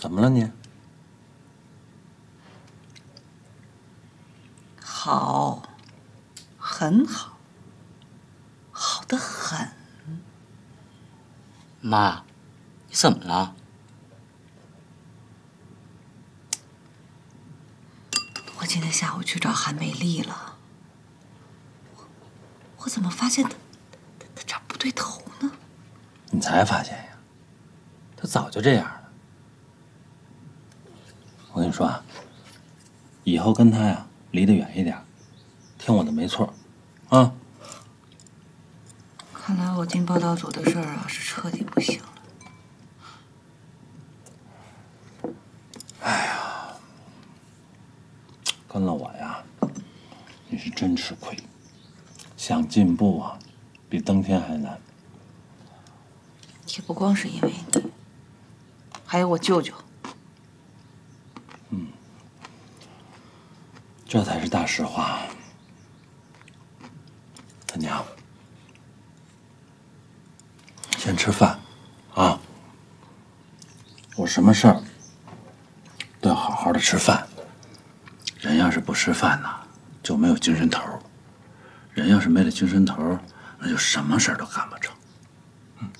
怎么了你？ 好，很好，好得很。 妈，你怎么了？ 我今天下午去找韩美丽了，我怎么发现她这儿不对头呢？ 你才发现呀？他早就这样了。我跟你说啊，以后跟他呀离得远一点，听我的没错，啊。 看来我进报道组的事儿啊是彻底不行了。 哎呀，跟了我呀，你是真吃亏。想进步啊，比登天还难。 也不光是因为你，还有我舅舅。 这才是大实话。他娘，先吃饭，啊！我什么事儿都要好好的吃饭。人要是不吃饭呢，就没有精神头；人要是没了精神头，那就什么事儿都干不成。